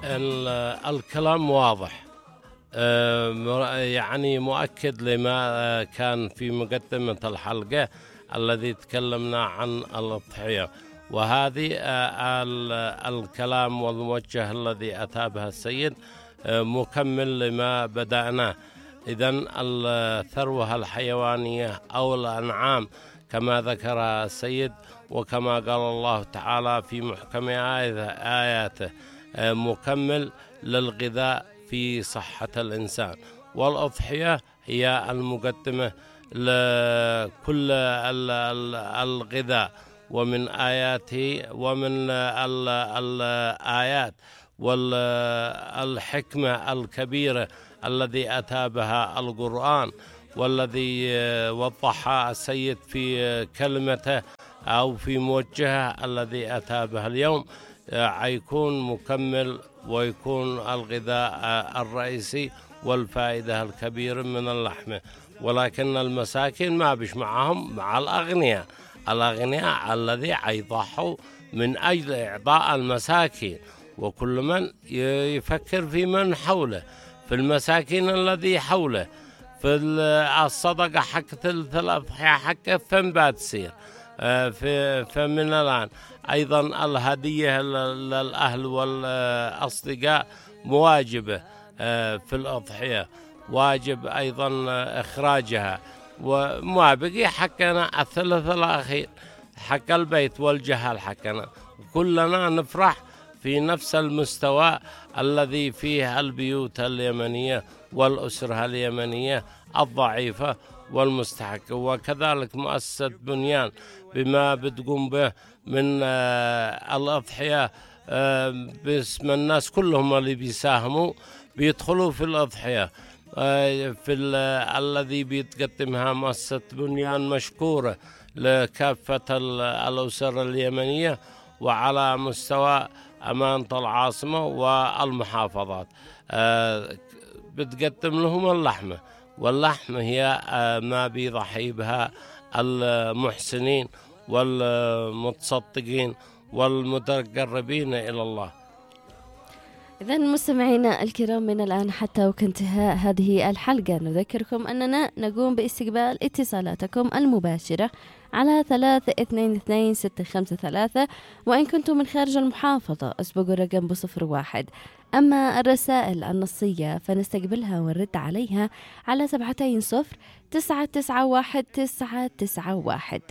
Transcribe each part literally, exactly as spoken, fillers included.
ال- الكلام واضح. آه، مر- يعني مؤكد لما آه، كان في مقدمة الحلقة الذي تكلمنا عن الأضحية، وهذه آه، ال- الكلام والموجه الذي أتى به السيد آه، مكمل لما بدأناه. إذن الثروة الحيوانية أو الأنعام كما ذكر السيد، وكما قال الله تعالى في محكم آية- آياته آه، مكمل للغذاء في صحة الإنسان. والأضحية هي المقدمة لكل ال- ال- الغذاء، ومن آياته ومن ال- الآيات والحكمة الكبيرة الذي أتى بها القرآن، والذي وضحها السيد في كلمته أو في موجهه الذي أتى به اليوم، حيكون مكمل ويكون الغذاء الرئيسي والفائدة الكبيرة من اللحمة. ولكن المساكين ما بيش معهم مع الأغنياء، الأغنياء الذي يضحوا من أجل إعطاء المساكين، وكل من يفكر في من حوله، في المساكين الذي حوله، في الصدقة حق ثلث الأضحية حقه فم بتصير في فمن الآن. أيضا الهدية للأهل والأصدقاء مواجبة في الأضحية، واجب أيضا إخراجها، وما بقي حقنا الثلث الأخير حق البيت والجهل حقنا. كلنا نفرح في نفس المستوى الذي فيه البيوت اليمنية والأسرة اليمنية الضعيفة والمستحقة، وكذلك مؤسسة بنيان بما بتقوم به من آه الأضحية آه باسم الناس كلهم اللي بيساهموا بيدخلوا في الأضحية آه في الذي بيتقدمها مؤسسة بنيان، مشكورة لكافة الأسر اليمنية وعلى مستوى أمانة العاصمة والمحافظات. آه بتقدم لهم اللحمة، واللحمة هي ما بيضحي بها المحسنين والمتصدقين والمتقربين إلى الله. إذن مستمعينا الكرام، من الآن حتى وكانتهاء هذه الحلقة نذكركم أننا نقوم باستقبال اتصالاتكم المباشرة على ثلاثة اثنين اثنين ستة خمسة ثلاثة، وإن كنتم من خارج المحافظة اسبقوا الرقم بصفر واحد. أما الرسائل النصية فنستقبلها ونرد عليها على سبعتين صفر تسعة تسعة واحد تسعة تسعة واحد.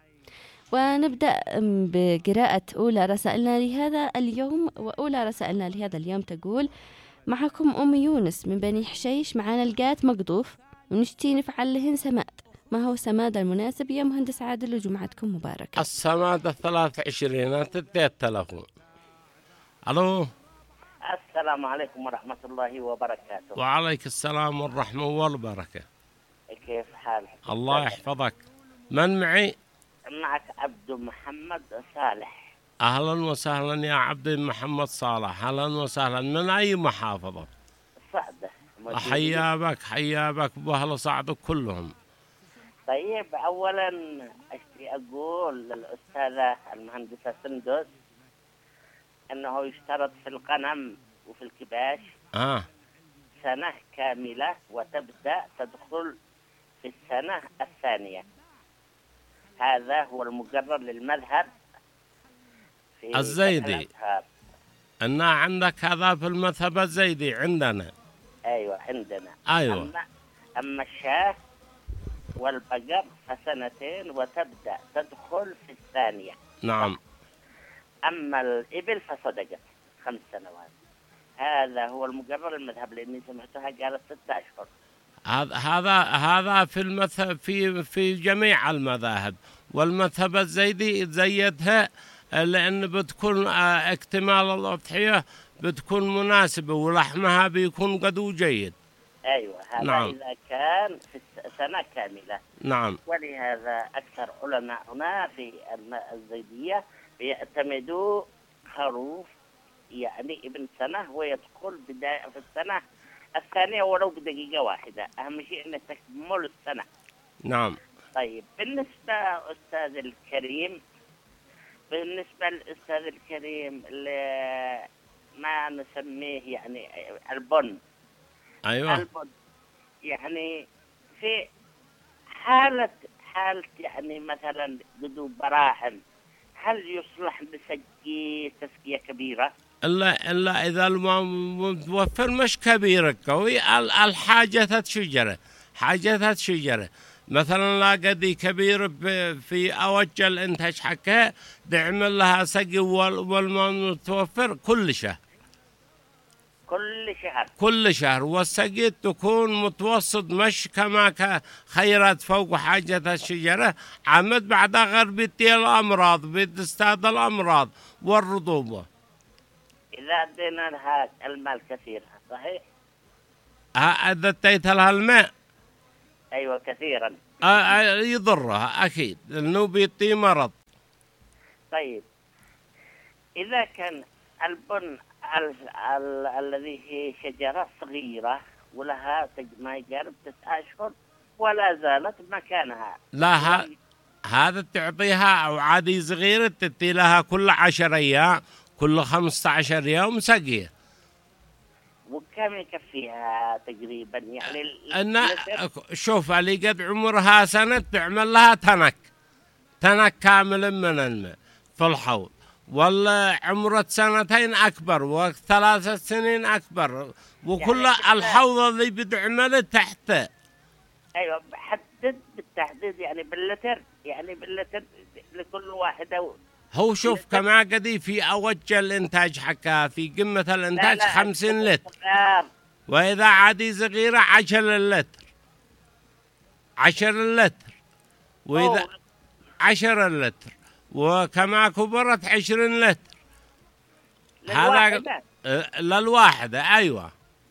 ونبدأ بقراءة أولى رسائلنا لهذا اليوم. وأولى رسائلنا لهذا اليوم تقول: معكم أم يونس من بني حشيش، معنا القات مقطوف ونشتي نفعل لهن سماد. ما هو السماد المناسب يا مهندس عادل؟ وجمعتكم مباركة. السماد الثلاث عشرينات الديت تلفون. ألو، السلام عليكم ورحمة الله وبركاته. وعليك السلام والرحمة والبركة. كيف حالك؟ الله يحفظك. من معي؟ معك عبد محمد صالح. أهلا وسهلا يا عبد محمد صالح، أهلا وسهلا. من أي محافظة؟ صعدة. حيا بك حيا بك وأهل صعدك كلهم. طيب، أولا أشتي أقول للأستاذة المهندسة سندس أنه يشترط في القنم وفي الكباش آه. سنة كاملة، وتبدأ تدخل في السنة الثانية. هذا هو المقرر للمذهب في الزيدي. أن عندك هذا في المذهب الزيدي عندنا. أيوة عندنا. أيوة. أما, أما الشاه والبقر فسنتين وتبدأ تدخل في الثانية. نعم. أما الإبل فصدقت خمس سنوات. هذا هو المقرر للمذهب، لأني سمعتها قالت ستة أشهر. هذا هذا هذا في المذهب في في جميع المذاهب، والمذهب الزيدي زيدها لأن بتكون اكتمال الأضحية بتكون مناسبة ولحمها بيكون قدو جيد. أيوة، هذا نعم. إذا كان في سنة كاملة. نعم. ولهذا أكثر علماءنا في الزيدية بيعتمدوا خروف يعني ابن سنة ويدخل بداية في السنة الثانية ولو بدقيقة واحدة. أهم شيء أن تكمل السنة. نعم. طيب، بالنسبة أستاذ الكريم بالنسبة للأستاذ الكريم ما نسميه يعني البن. أيوة. البن يعني في حالة حالة يعني مثلا بدو براحل، هل يصلح بسقي تسقية كبيرة؟ إلا إلا إذا الماء متوفر مش كبير قوي، الحاجة شجرة حاجة شجرة مثلا لا قدي كبير في أوج الإنتاج حقها دعمل لها سقي والماء متوفر كل شهر كل شهر كل شهر، والسقي تكون متوسط مش كما خيرات فوق حاجة الشجرة عمد بعد غير بتي الأمراض بتستاد الأمراض والرطوبة. إذا أدينا لها الماء الكثير صحيح؟ إذا اديت لها الماء أيوة كثيرا يضرها أكيد لأنه بيطي مرض. طيب إذا كان البن ال ال الذي هي شجرة صغيرة ولها ما يقارب تسعة أشهر ولا زالت مكانها، لا ها هذا تعطيها أو عادي صغيرة تدي لها كل عشر أيام كل خمسة عشر يوم سقيه. وكم يكفيها تقريبا يعني؟ أنا شوف اللي قد عمرها سنة تعمل لها تنك تنك كامل من الماء في الحوض، ولا عمرة سنتين أكبر وثلاثة سنين أكبر، وكل يعني الحوض اللي بتعمله تحته. أيوة حدد بالتحديد يعني باللتر يعني باللتر لكل واحدة. هو شوف كما قدي في أوج الإنتاج حقها في قمة الإنتاج لا لا خمسين لتر، وإذا عادي صغيرة عشر لتر عشر لتر وإذا عشر لتر، وكما كبرت عشرين لتر هذا للواحدة. أيوة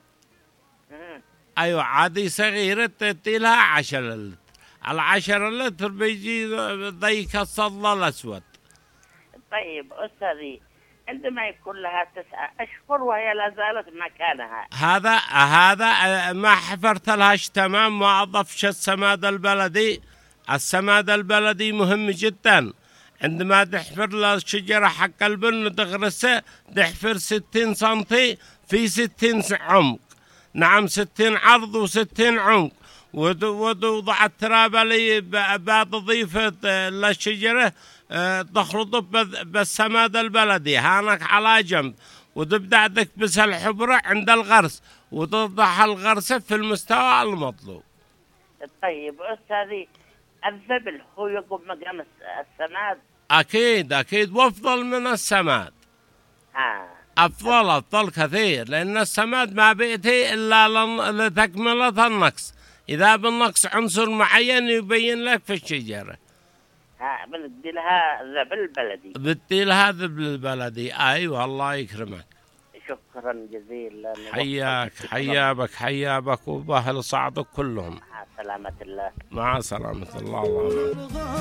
م. أيوة عادي صغيرة تدي لها عشر لتر، العشر لتر بيجي ضيق الصدى الأسود. طيب أستاذي عندما يكون لها تسعة أشهر وهي لا زالت مكانها، هذا هذا ما حفرت لهاش تمام، ما أضفش السماد البلدي. السماد البلدي مهم جدا. عندما تحفر للشجرة حق البن تغرسه تحفر ستين سنتي في ستين عمق، نعم ستين عرض وستين عمق، وتوضع التراب اللي بتضيف للشجرة تخلطه بالسماد البلدي هانك على جنب، وتبدأ تكبس الحبرة عند الغرس وتضع الغرسة في المستوى المطلوب. طيب أستاذي الذبل هو يقوم مقام السماد؟ أكيد أكيد وأفضل من السماد. ها. أفضل أفضل كثير، لأن السماد ما بيأتي إلا لتكملة النقص، إذا بالنقص عنصر معين يبين لك في الشجرة. ها بندي لها ذبل بلدي. بدي لها ذبل البلدي. أيوة الله يكرمك. شكرا جزيلا. حياك حيابك حيابك وبأهل صعدك كلهم. مع سلامة الله. مع سلامة الله. الله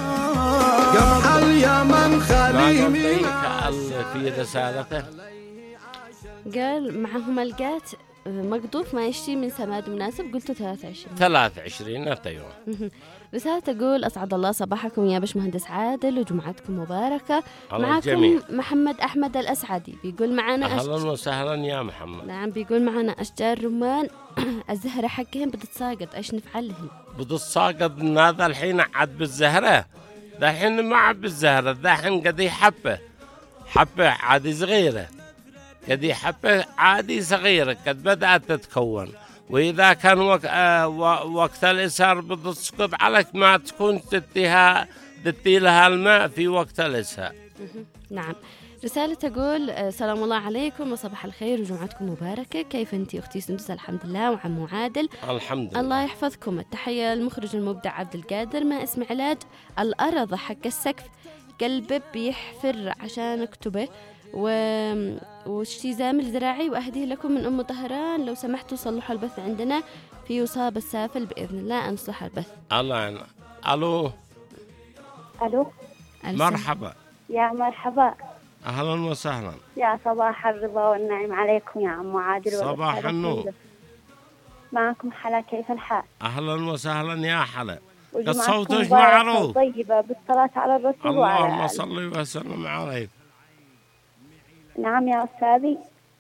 قمح اليمن خليمي في رسالته قال معهم القات مقطوف ما يشتي من سماد مناسب، قلت ثلاثة وعشرين ثلاثة وعشرين أيوة. رسالة تقول أسعد الله صباحكم يا باشمهندس عادل وجمعتكم مباركة. معكم الجميع. محمد أحمد الأسعدي بيقول معنا أهلا أشج... وسهلا يا محمد. نعم بيقول معنا أشجار رمان الزهرة حقهم بتتساقط، إيش نفعلهم؟ بتتساقط من هذا الحين عاد بالزهرة، ذا الحين ما عاد بالزهرة، ذا الحين قدي حبة حبة عادي صغيرة، قدي حبة عادي صغيرة قد بدأت تتكون، وإذا كان وق... آه وقت الإسهار بتسقط عليك ما تكون تديها تدي لها الماء في وقت الإسهار. نعم. رسالة تقول سلام الله عليكم وصباح الخير وجمعتكم مباركة، كيف أنتي أختي سندس؟ الحمد لله وعمو عادل الحمد لله. الله يحفظكم. التحية المخرج المبدع عبد القادر. ما اسم علاج الأرض حق السقف؟ قلبي بيحفر عشان أكتبه و... وشتي زامل زراعي، وأهديه لكم من أم طهران، لو سمحتوا صلحوا البث عندنا في وصاب السافل بإذن الله أنصلح البث. الله يعني. ألو ألو مرحبا. يا مرحبا. أهلا وسهلا. يا صباح الرضا والنعيم عليكم يا عم عادل. صباح النور. معكم حلا، كيف الحال؟ أهلا وسهلا يا حلا. صوتك معروف. طيبة بالصلاة على الرسول. اللهم صل وسلم عليك. نعم يا أستاذي.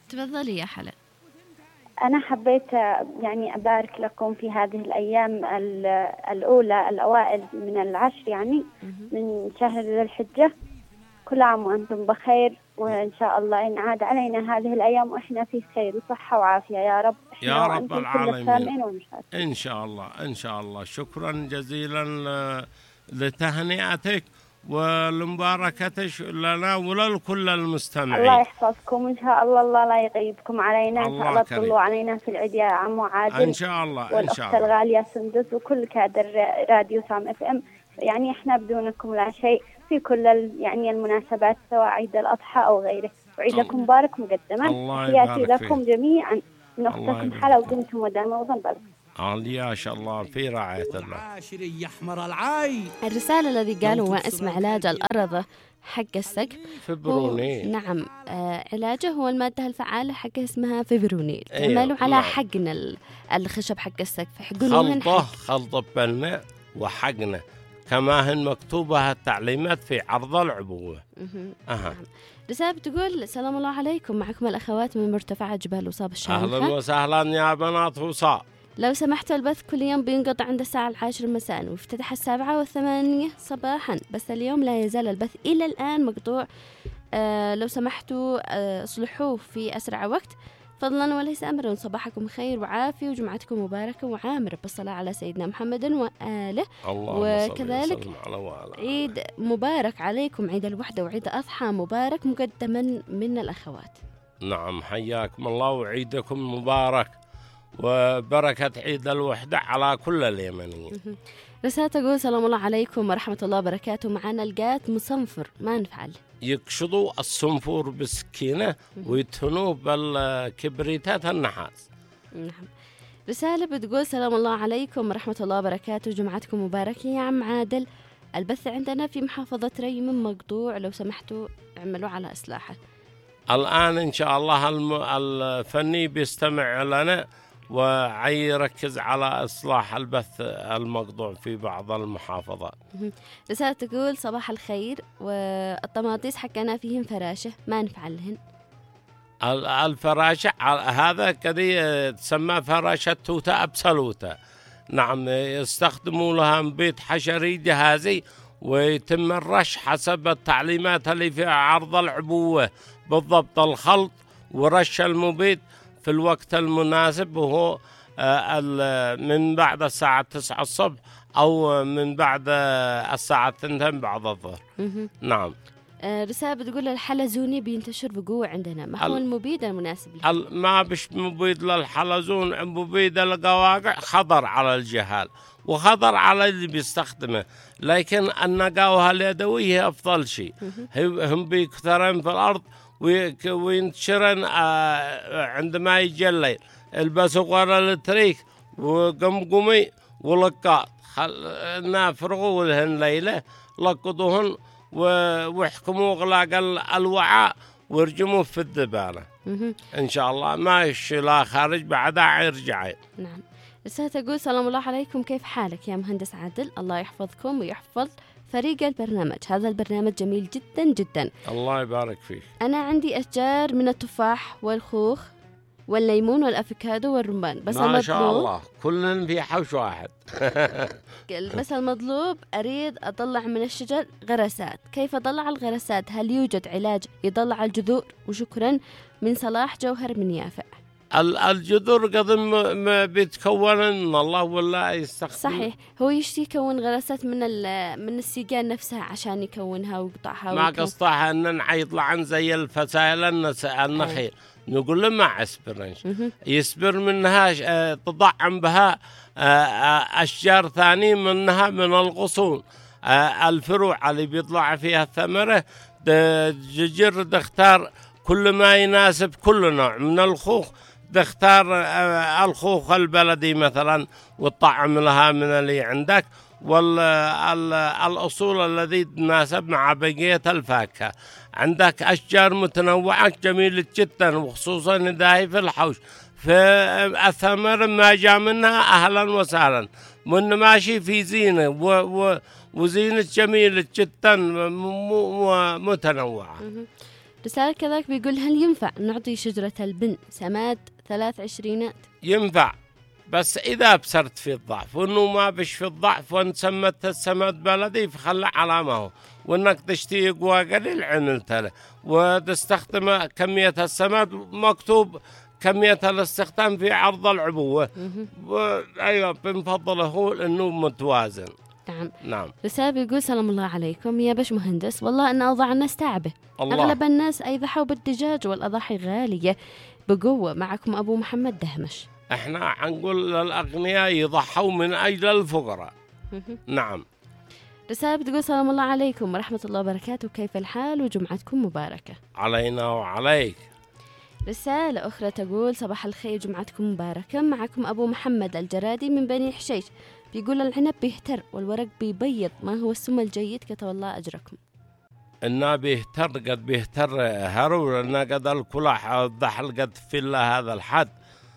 تفضلي يا حلا. أنا حبيت يعني أبارك لكم في هذه الأيام الأولى الأوائل من العشر، يعني من شهر ذي الحجة. كل عام وأنتم بخير، وإن شاء الله إن عاد علينا هذه الأيام وإحنا في خير وصحة وعافية يا رب. يا رب العالمين إن شاء الله إن شاء الله. شكرا جزيلا لتهنئتك ولمباركتك لنا ولكل المستمعين. الله يحفظكم إن شاء الله. الله لا يغيبكم علينا إن شاء الله. تطلوا علينا في العيد يا عمو عادل إن شاء الله. إن شاء الله. والأخت الغالية سندس وكل كادر راديو سام اف ام، يعني إحنا بدونكم لا شيء في كل يعني المناسبات سواء عيد الأضحى أو غيره. وعيدكم مبارك مقدما. تحياتي لكم جميعا من أختكم حلا ودمتم ودام وضنبل. يا شاء الله في رعاية الله. يحمر العين. الرسالة الذي قالوا اسم علاج الأرض حق السقف فبرونيل. نعم آه علاجه هو المادة الفعالة حق اسمها فبرونيل. أيوه عملوا على حقن الخشب حق السقف، يحقنوهن خلطه خلطة بالماء وحقنه كما هن مكتوبة التعليمات في عرض العبوة. أها. رسالة بتقول سلام الله عليكم، معكم الأخوات من مرتفع جبال وصاب الشامخة. أهلا وسهلا يا بنات وصاب. لو سمحتوا البث كل يوم بينقطع عند الساعة العاشرة مساء ويفتتح السابعة والثمانية صباحا، بس اليوم لا يزال البث إلى الآن مقطوع. آه لو سمحتوا آه اصلحوه في أسرع وقت فضلا وليس أمرا. صباحكم خير وعافية وجمعتكم مباركة وعامرة بالصلاة على سيدنا محمد وآله. وكذلك عيد مبارك عليكم، عيد الوحدة وعيد أضحى مبارك مقدما من الأخوات. نعم حياكم الله وعيدكم مبارك وبركة عيد الوحدة على كل اليمنيين. رسالة تقول سلام الله عليكم ورحمة الله وبركاته، معنا القات مصنفر ما نفعل. يقشطوا الصنفور بسكينة ويدهنوه بالكبريتات النحاس. نعم. رسالة بتقول سلام الله عليكم ورحمة الله وبركاته، جمعتكم مباركة يا عم عادل. البث عندنا في محافظة ريم مقطوع، لو سمحتوا اعملوا على إصلاحه. الآن إن شاء الله الفني بيستمع لنا ويركز على إصلاح البث المقطوع في بعض المحافظات. رسالة تقول صباح الخير، والطماطيس حقنا فيهم فراشة ما نفعلهن. الفراشة هذا كذي تسمى فراشة توتا أبسلوتا. نعم يستخدموا لها مبيد حشري جهازي ويتم الرش حسب التعليمات اللي في عرض العبوة بالضبط، الخلط ورش المبيد في الوقت المناسب، وهو من بعد الساعة تسعة الصبح أو من بعد الساعة اثنتين بعد الظهر. نعم. رسالة بتقول الحلزوني بينتشر بقوة عندنا، ما هو المبيد المناسب له؟ ما بش مبيد للحلزون، مبيد القواقع خطر على الجهال وخطر على اللي بيستخدمه، لكن النقاوة اليدوية أفضل شيء. هم بيكثرن في الأرض وينتشرن عندما يجي الليل. البسوا غير التريك وقمقمي ولقاط نافرغوا لهن ليلة لقطوهن ويحكموا غلاق الوعاء ويرجموه في الذبانة. إن شاء الله ما يشي لا خارج بعدها يرجع. نعم. رسالة تقول سلام الله عليكم، كيف حالك يا مهندس عادل؟ الله يحفظكم ويحفظ فريق البرنامج، هذا البرنامج جميل جدا جدا. الله يبارك فيك. أنا عندي أشجار من التفاح والخوخ والليمون والأفوكادو والرمان، بس ما شاء الله كلن في حوش واحد. بس المطلوب أريد أطلع من الشجر غرسات، كيف أطلع الغرسات؟ هل يوجد علاج يطلع الجذور؟ وشكرا من صلاح جوهر من يافع. الجذور قدم بيتكون ان الله ولا يستخدم. صحيح، هو يشتي يكون غرسات من من السيقان نفسها عشان يكونها ويقطعها. ما قصدها ان يطلع عن زي الفسائل النخيل. نقول له ما يصبرنش، يصبر منها تضعم بها أشجار ثانية منها من الغصون. الفروع اللي بيطلع فيها الثمرة ججر تختار كل ما يناسب كل نوع من الخوخ، تختار الخوخ البلدي مثلا والطعم لها من اللي عندك، والأصول الذي تناسب مع بقية الفاكهة. عندك أشجار متنوعة جميلة جدا، وخصوصا إذا هي في الحوش في الثمر ما جاء منها أهلا وسهلا، من ماشي في زينة و و وزينة جميلة جدا متنوعة. رسالة كذاك بيقول هل ينفع نعطي شجرة البن سماد ثلاث عشرينات؟ ينفع، بس إذا بصرت في الضعف وإنه ما بش في الضعف وإن سمت السماد بلدي فخلى علامه، وإنك تشتي قوى قليل عملت له وتستخدم كمية السماد مكتوب كمية الاستخدام في عرض العبوة. أيوة بنفضله إنه متوازن. نعم. نعم. رسالة بيقول سلام الله عليكم يا باش مهندس، والله أن أوضاع الناس تعبه. الله. أغلب الناس يضحوا بالدجاج والأضاحي غالية بقوة. معكم أبو محمد دهمش. احنا عنقول للأغنياء يضحوا من أجل الفقراء. نعم. رسالة بتقول سلام الله عليكم ورحمة الله وبركاته، كيف الحال وجمعتكم مباركة. علينا وعليك. رسالة أخرى تقول صباح الخير جمعتكم مباركة، معكم أبو محمد الجرادي من بني حشيش، بيقول العنب بيهتر والورق بيبيض، ما هو السم الجيد كتب الله أجركم. إنه بيهتر قد بيهتر هرو لأنه قد الكلاح الضحل قد في الله هذا الحد.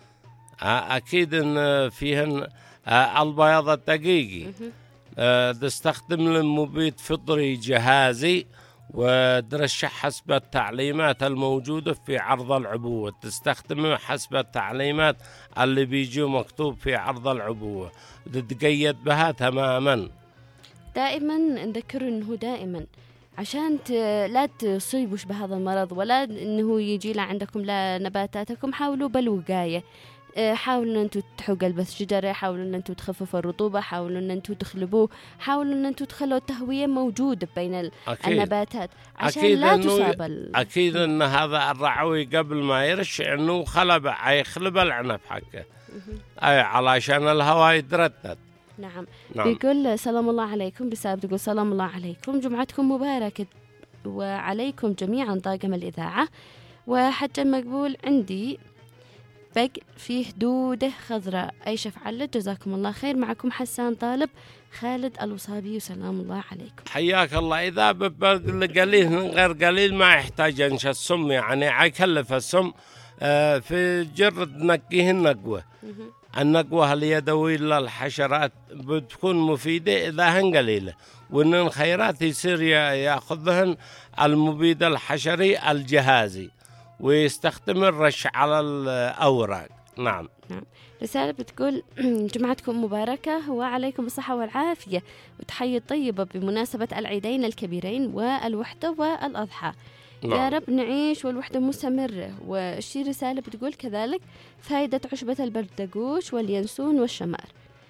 أكيد إن فيهن البياض الدقيقي تستخدم المبيد فطري جهازي ودرشح حسب التعليمات الموجودة في عرض العبوة، تستخدمه حسب التعليمات اللي بيجوا مكتوب في عرض العبوة وتتقيد بها تماما. دائما نذكر انه دائما عشان ت... لا تصيبوش بهذا المرض ولا انه يجي لعندكم لا نباتاتكم، حاولوا بالوقاية، حاولوا ان انتوا تحوا قلب الشجرة، حاولوا ان انتوا تخففوا الرطوبة، حاولوا ان انتوا تخلبوه، حاولوا ان انتوا تخلوا التهوية موجودة بين أكيد. النباتات عشان أكيد لا تصاب ال... اكيد ان هذا الرعوي قبل ما يرش انه خلب يخلب العنب حقه اي علشان الهواء يتردد. نعم. نعم. بيقول سلام الله عليكم، بسبب تقول سلام الله عليكم جمعتكم مباركة وعليكم جميعا طاقم الإذاعة، وحجا مقبول عندي بق فيه دودة خضراء أي شفعل جزاكم الله خير. معكم حسان طالب خالد الوصابي وسلام الله عليكم. حياك الله. إذا قليل من غير قليل ما يحتاج أنش السم، يعني يكلف السم في جرد نقيه النقوة. النقوة اليدوية للحشرات بتكون مفيدة إذا هن قليلة، وإن الخيرات يصير يأخذهن المبيد الحشري الجهازي ويستخدم الرش على الأوراق. نعم. نعم. رسالة بتقول جمعتكم مباركة وعليكم الصحة والعافية وتحية طيبة بمناسبة العيدين الكبيرين والوحدة والأضحى. نعم. يا رب نعيش والوحدة مستمرة. والشي رسالة بتقول كذلك فائدة عشبة البردقوش واليانسون والشمار.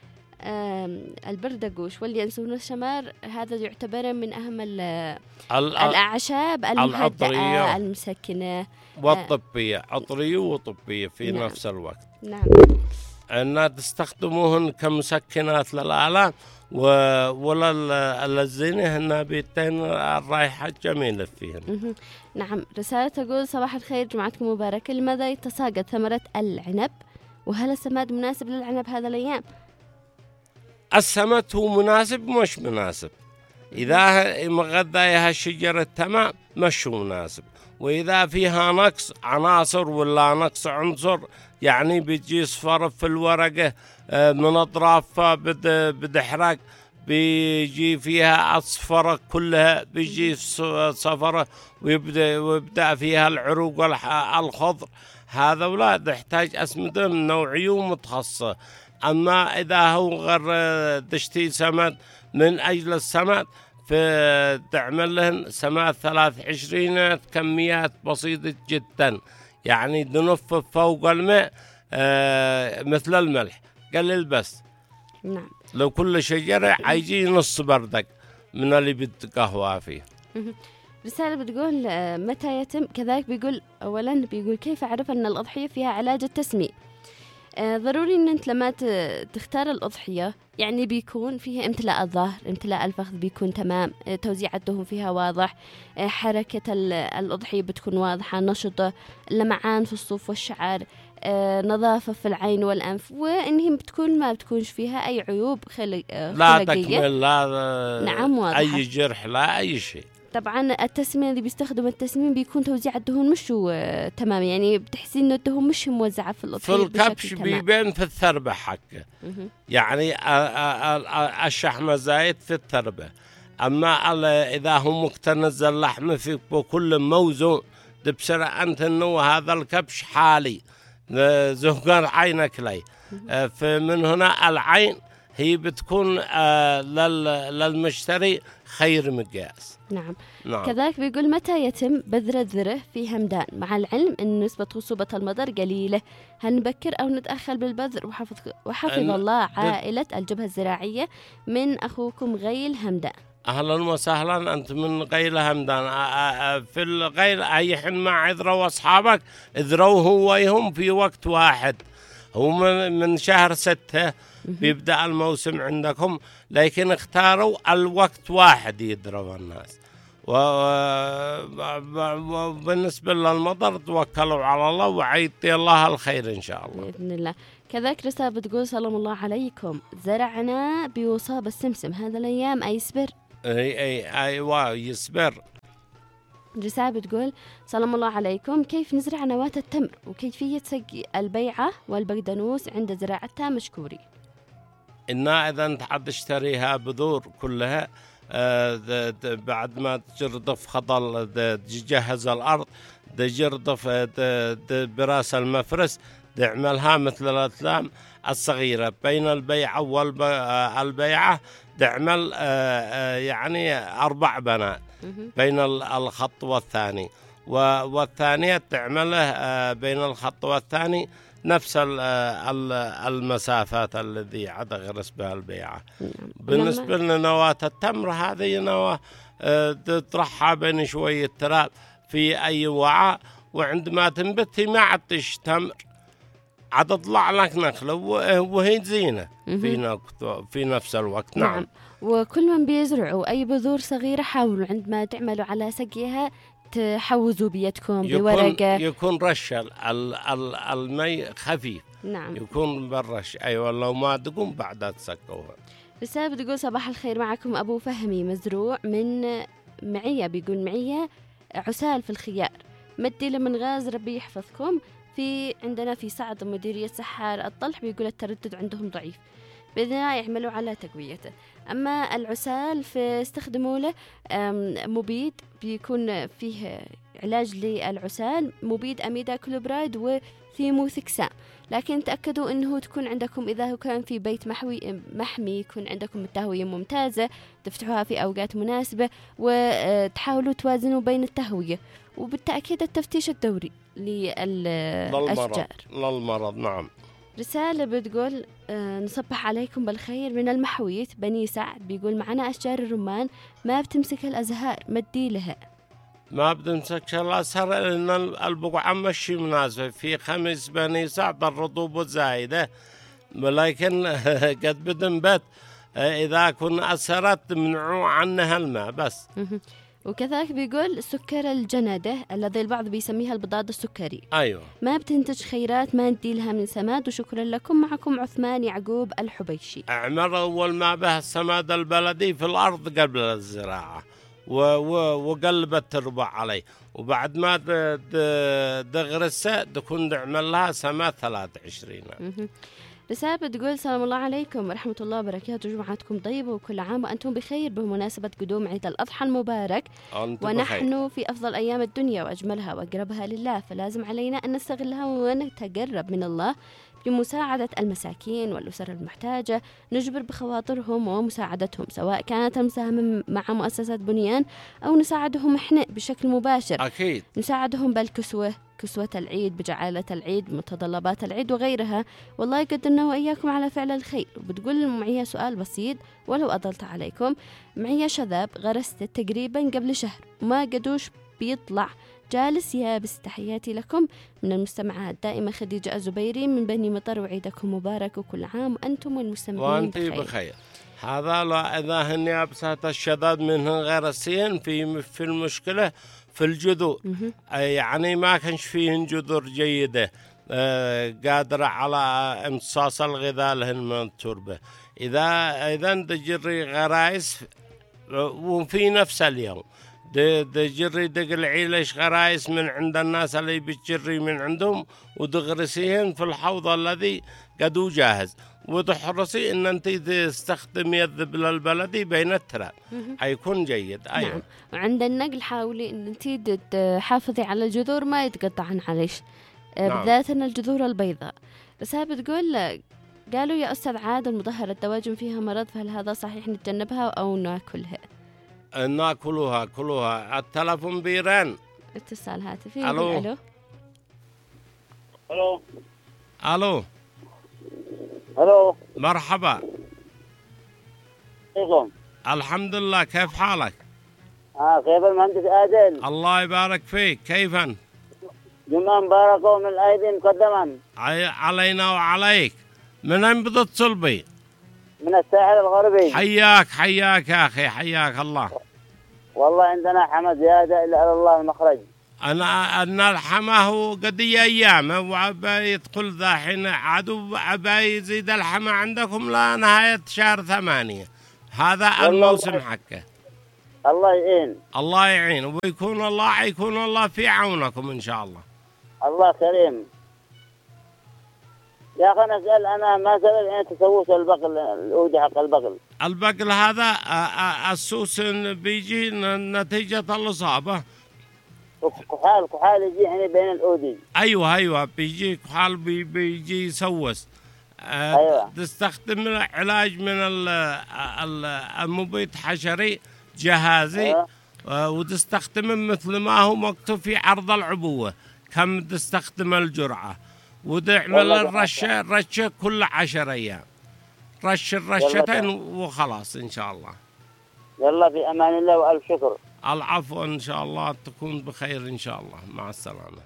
البردقوش واليانسون والشمار هذا يعتبر من أهم الأعشاب المهدئة المسكنة والطبية، عطرية وطبية في نعم. نفس الوقت. نعم. أن تستخدموهن كمسكنات للآلام وللزينة النباتين الرائحة الجميلة فيهن. نعم. رسالة تقول صباح الخير جمعتكم مباركة، لماذا يتساقط ثمرة العنب وهل السماد مناسب للعنب هذا الأيام؟ السماد هو مناسب مش مناسب، إذا مغذاها الشجرة تمام مش مناسب، وإذا فيها نقص عناصر ولا نقص عنصر يعني بيجي صفر في الورقة من أطراف بدحرق، بيجي فيها أصفرة كلها بيجي صفرة ويبدأ, ويبدأ فيها العروق والخضر، هذا ولا تحتاج أسمدة من نوعية متخصصة. أما إذا هو غير تشتي سماد من أجل السماد فتعمل لهن سماد ثلاث عشرين كميات بسيطة جدا، يعني تنف فوق الماء آه مثل الملح قليل بس. نعم. لو كل شجرة عايجي نص بردك من اللي بتقهوى فيه. رسالة بتقول متى يتم كذلك، بيقول أولا بيقول كيف أعرف أن الأضحية فيها علاج التسمين؟ آه ضروري أن أنت لما تختار الأضحية يعني بيكون فيها امتلاء الظهر، امتلاء الفخذ بيكون تمام، آه توزيع الدهون فيها واضح، آه حركة الأضحية بتكون واضحة نشطة، لمعان في الصوف والشعر، آه نظافة في العين والأنف، وإنهم بتكون ما بتكونش فيها أي عيوب خلق آه لا تكمل لا نعم واضحة. أي جرح لا أي شيء. طبعا التسمين اللي بيستخدم التسمين بيكون توزيع الدهون مش آه تمام، يعني بتحسين إنه الدهون مش موزعة في الأضحية في الكبش بيبين في الثربة حقه، يعني الشحم زايد في الثربة. أما إذا هو مكتنز اللحم في كل موزون تبصر أنت إنه هذا الكبش حالي زهقان عينك لي. فمن هنا العين هي بتكون للمشتري خير مقياس. نعم. نعم. كذلك بيقول متى يتم بذر الذرة في همدان مع العلم أن نسبة خصوبة المطر قليلة، هل نبكر أو نتأخر بالبذر؟ وحفظ, وحفظ الله عائلة الجبهة الزراعية من أخوكم غيل همدان. أهلا وسهلا، أنت من غيل همدان. في الغيل أي حين ما عذروا أصحابك اذروه ويهم في وقت واحد، هو من شهر ستة بيبدأ الموسم عندكم، لكن اختاروا الوقت واحد يدروا الناس. وبالنسبة للمطر توكلوا على الله وعيطي الله الخير إن شاء الله بإذن الله. كذلك رسالة بتقول سلام الله عليكم، زرعنا بوصاب السمسم هذا الأيام أيصبر؟ أي أي أيوة يصبر. رسالة بتقول سلام الله عليكم، كيف نزرع نواة التمر وكيفية سقي البيعة والبقدنوس عند زراعتها مشكوري. إنها إذا أنت حد تشتريها بذور كلها آه بعد ما تجردف خضل تجهز الأرض تجردف براس المفرس تعملها مثل الأتلام الصغيرة بين البيعة والبيعة، تعمل آه يعني أربع بنات بين الخط والثاني، والثانية تعمله بين الخط والثاني نفس المسافات الذي عاد غرس بها البيعة. بالنسبة لنواة التمر هذه نواة تطرحها بين شوية تراب في أي وعاء، وعندما تنبت ما عدتش تمر عاد تطلع لك نخلة وهي زينة في في نفس الوقت. نعم. نعم. وكل من بيزرعوا أي بذور صغيرة حاولوا عندما تعملوا على سقيها تحوزوا بيدكم بورقة، يكون رش المي خفيف. نعم. يكون بالرش. أيوة لو ما تقوم بعدها تسقوها. رسالة بتقول صباح الخير، معكم أبو فهمي مزروع من معية، بيقول معية عسال في الخيار، مدي لمن غاز ربي يحفظكم. في عندنا في سعد مديرية سحار الطلح بيقول التردد عندهم ضعيف، بإذن الله يعملوا على تقويته. أما العسال فاستخدموا له مبيد بيكون فيه علاج للعسال، مبيد أميدا كلوبرايد وثيموثكسام، لكن تأكدوا أنه تكون عندكم إذا كان في بيت محوي محمي يكون عندكم التهوية ممتازة، تفتحوها في أوقات مناسبة وتحاولوا توازنوا بين التهوية وبالتأكيد التفتيش الدوري للأشجار للمرض. نعم. رسالة بتقول آه نصبح عليكم بالخير من المحويت بني سعد، بيقول معنا أشجار الرمان ما بتمسك الأزهار مدي لها. ما بتمسك الأزهار لأن البقعة مشي مناسبة في خمس بني سعد الرطوبة زايدة، ولكن قد بتنبت إذا كن أسهرت منعوا عنها الماء بس. وكذلك بيقول سكر الجندة الذي البعض بيسميها البضاد السكري، أيوة ما بتنتج خيرات ما ندي لها من سماد. وشكرا لكم، معكم عثمان يعقوب الحبيشي. اعمر أول ما به السماد البلدي في الأرض قبل الزراعة وقلبت تربع عليه، وبعد ما تغرسه تكون نعمل لها سماد ثلاثة وعشرين. رسالة بتقول سلام الله عليكم ورحمة الله وبركاته، جمعتكم طيبة وكل عام وأنتم بخير بمناسبة قدوم عيد الأضحى المبارك، ونحن بخير. في أفضل أيام الدنيا وأجملها وأقربها لله، فلازم علينا أن نستغلها ونتقرب من الله بمساعدة المساكين والأسر المحتاجة، نجبر بخواطرهم ومساعدتهم، سواء كانت المساهمة مع مؤسسات بنيان أو نساعدهم إحنا بشكل مباشر. أكيد نساعدهم بالكسوة، كسوة العيد، بجعالة العيد، بمتطلبات العيد وغيرها. والله يقدرنا وإياكم على فعل الخير. وبتقول معي سؤال بسيط ولو أضلت عليكم، معي شذاب غرست تقريبا قبل شهر وما قدوش بيطلع، جالس يابس. تحياتي لكم من المستمعة الدائمة خديجة الزبيري من بني مطر، وعيدكم مبارك وكل عام وأنتم والمستمعين بخير. بخير. هذا لا إذا هن يابسات الشذاب منهن غرسين في في المشكلة في الجذور، يعني ما كانش فيهن جذور جيدة آه قادرة على امتصاص الغذاء لهن من التربة. إذا إذا تجري غرايس وفي نفس اليوم تجري تقلعي ليش غرايس من عند الناس اللي بتجري من عندهم وتغرسيهن في الحوض الذي قدو جاهز، وتحرصي ان انت تستخدمي الذبل البلدي بين التراب، حيكون جيد. ايوه نعم. وعند النقل حاولي ان انت تحافظي على الجذور ما يتقطعن عليش، نعم. بالذات ان الجذور البيضاء. بس هي بتقول قالوا يا استاذ عادل مظهر الدواجن فيها مرض، فهل هذا صحيح نتجنبها او ناكلها؟ ناكلوها كلوها. التلفون بيرن. اتصال هاتفي. الو الو الو الو الو مرحبا. كيفكم؟ الحمد لله، كيف حالك؟ اه كيف المهندس عادل؟ الله يبارك فيك، كيفا؟ جمعة مباركة من الأيدي مقدما. علينا وعليك. من أين بتتصل بي؟ من الساحل الغربي. حياك حياك يا أخي، حياك الله. والله عندنا حما زيادة إلا على الله المخرج. أنا أن الحما هو قضية أيام وعبا يدخل ذا حين عدو عبا يزيد الحما عندكم لا نهاية شهر ثمانية. هذا الموسم حقه. الله يعين. الله يعين ويكون الله يكون الله في عونكم إن شاء الله. الله كريم. يا أخي نسأل أنا ما سأل يعني تسوس البقل الأودي حق البقل. البقل هذا السوس بيجي نتيجة الإصابة. كحال كحال يجي يعني بين الأودي. أيوة أيوة بيجي كحال بي بيجي يسوس. أيوة. تستخدم علاج من المبيد حشري جهازي. أيوة. وتستخدم مثل ما هو مكتوب في عرض العبوة كم تستخدم الجرعة، وتعمل الرشة الرشة كل عشر أيام، رش الرشتين وخلاص إن شاء الله. يلا في أمان الله وألف شكر. العفو إن شاء الله، تكون بخير إن شاء الله. مع السلامة.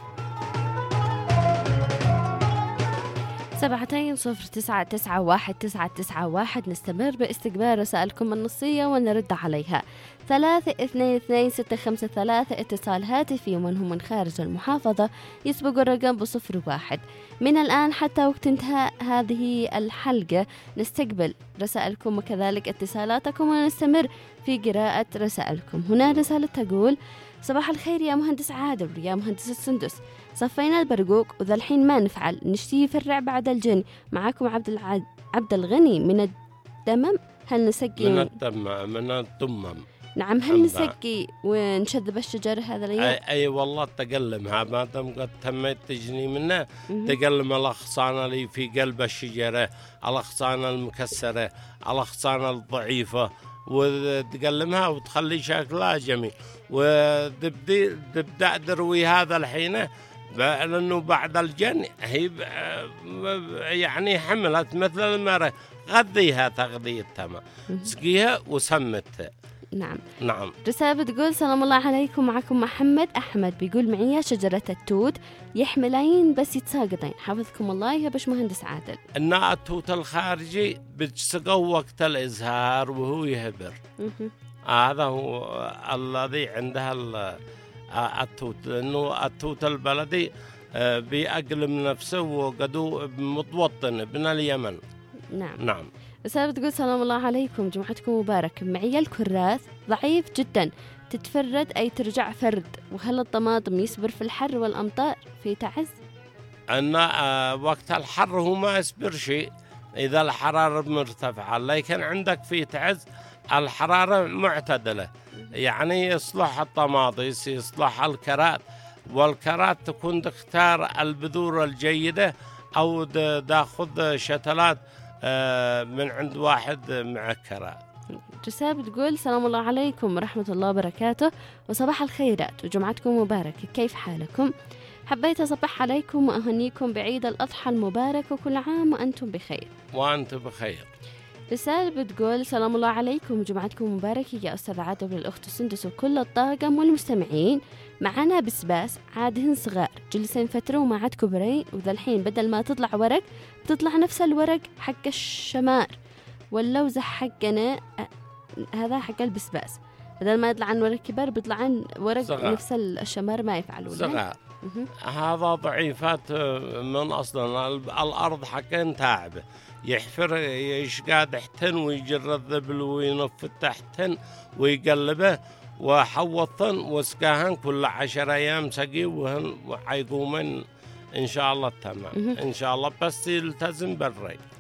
سبعتين صفر تسعة تسعة واحد تسعة تسعة واحد. نستمر باستقبال رسائلكم النصية ونرد عليها. ثلاثة اثنين اثنين ستة خمسة ثلاثة اتصال هاتفي، ومن هم من خارج المحافظة يسبق الرقم بصفر واحد. من الآن حتى وقت انتهاء هذه الحلقة نستقبل رسائلكم وكذلك اتصالاتكم ونستمر في قراءة رسائلكم. هنا رسالة تقول: صباح الخير يا مهندس عادل ويا مهندس السندس، صفينا البرقوق وذا الحين ما نفعل، نشتي يفرع بعد الجن. معاكم عبد العاد عبد الغني من الدمم. هل نسقي من الدمم من الدمم؟ نعم. هل نسقي ونشذب الشجر هذا اليوم؟ أي, أي والله تقلمها ما دام قد تميت تجني منه. تقلم الأغصان اللي في قلب الشجرة، الأغصان المكسرة، الأغصان الضعيفة، وتقلمها وتخلي شكلها جميل، وتبدي تبدأ تروي هذا الحين لأنه بعد الجن هي يعني حملت مثل المرة، غذيها تغذية تمام، سقيها وسمتها. نعم نعم. رسالة بتقول: سلام الله عليكم، معكم محمد أحمد، بيقول معي شجرة التوت يحملين بس يتساقطين، حفظكم الله يا باش مهندس عادل. إن التوت الخارجي بتسقوا وقت الإزهار وهو يهبر. هذا هو الذي عندها التوت، لأنه التوت البلدي بيأقلم نفسه وقدو متوطن من اليمن. نعم نعم. رسالة بتقول: سلام الله عليكم، جمعتكم مبارك، معي الكراث ضعيف جدا، تتفرد أي ترجع فرد، وهل الطماطم يصبر في الحر والأمطار في تعز؟ أن وقت الحر هو ما يصبر شيء إذا الحرارة مرتفعة، لكن عندك في تعز الحرارة معتدلة، يعني يصلح الطماطيس، يصلح الكرات، والكرات تكون تختار البذور الجيدة أو تاخذ شتلات من عند واحد معكرة. رسالة بتقول: سلام الله عليكم ورحمة الله وبركاته، وصباح الخيرات وجمعتكم مباركة، كيف حالكم؟ حبيت أصبح عليكم وأهنيكم بعيد الأضحى المبارك، وكل عام وأنتم بخير. وأنت بخير. رسالة بتقول: سلام الله عليكم وجمعتكم مباركة يا أستاذ عادل والأخت السندس وكل الطاقم والمستمعين. معنا بسباس عادهن صغار جلسين فترة وما عاد كبرين، وذا الحين بدل ما تطلع ورق بتطلع نفس الورق حق الشمار، واللوزة حقنا هذا حق البسباس بدل ما يطلع عن ورق كبار بيطلع عن ورق صغار. نفس الشمار ما يفعلون صغار. هذا ضعيفات من أصلا الأرض حقا تعبه، يحفر يشقى تحتن ويجر الذبل وينف تحتن ويقلبه وحوطن وسقاهن كل عشر أيام سقي وهن وحيقومن إن شاء الله تمام إن شاء الله، بس يلتزم بالري.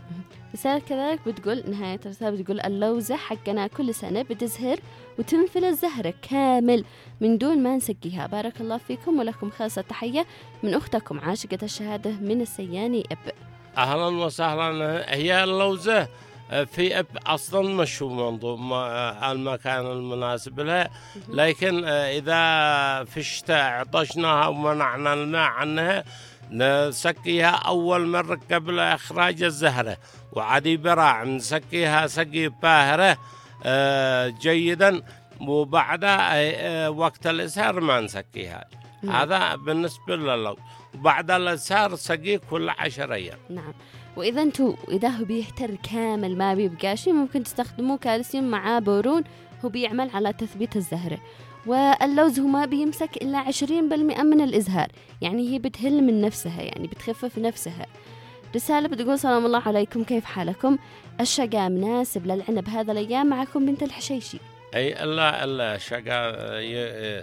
رسالة كذلك بتقول نهاية الرسالة بتقول اللوزة حقنا كل سنة بتزهر وتنفل الزهرة كامل من دون ما نسقيها. بارك الله فيكم ولكم خالصة تحية من أختكم عاشقة الشهادة من السياني أب. أهلا وسهلا. هي اللوزة في أب أصلا مش منظوم المكان المناسب لها، لكن إذا في الشتاء عطشناها ومنعنا الماء عنها نسقيها أول مرة قبل إخراج الزهرة، وعادي براع نسقيها سقي باهرة جيدا، وبعدها وقت الإسهار ما نسقيها. هذا بالنسبة للو. وبعد الإسهار سقيه كل عشر أيام. نعم. وإذا انتو إذا هو بيهتر كامل ما بيبقى شيء ممكن تستخدموه كالسيوم مع بورون، هو بيعمل على تثبيت الزهرة. واللوز هو ما بيمسك إلا عشرين بالمئة من الإزهار، يعني هي بتهل من نفسها، يعني بتخفف نفسها. رسالة بتقول سلام الله عليكم، كيف حالكم؟ الشقا مناسب للعنب هذا الأيام، معكم بنت الحشيشي. أي لا الشقا